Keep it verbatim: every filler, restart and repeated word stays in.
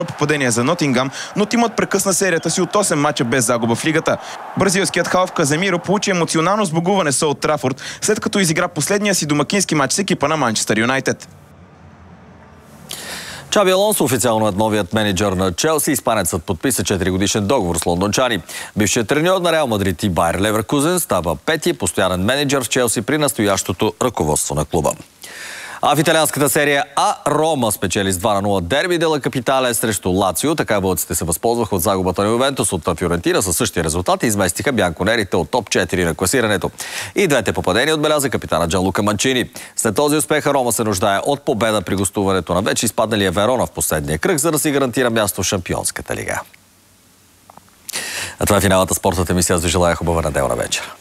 попадение за Нотингам, но тимът прекъсна серията си от осем мача без загуба в лигата. Бразилският халф Каземиро получи емоционално сбогуване с Олд Трафорд, след като изигра последния си домакински мач с екипа на Манчестър Юнайтед. Чаби Алонсо официално е новият менеджер на Челси. Испанецът подписа четиригодишен договор с лондончани. Бившият треньор на Реал Мадрид и Байер Леверкузен става пети постоянен менеджер в Челси при настоящото ръководство на клуба. А в италианската серия А Рома спечели с два на нула дерби Дела Капитале срещу Лацио. Така вълците се възползваха от загубата на Ювентус от Фиорентина със същия резултат и изместиха бянконерите от топ четири на класирането. И двете попадения отбеляза капитана Джанлука Манчини. След този успех Рома се нуждае от победа при гостуването на вече изпадналия Верона в последния кръг, за да си гарантира място в Шампионската лига. А това е финалната спортната емисия. Аз ви желая хубава неделна вечер.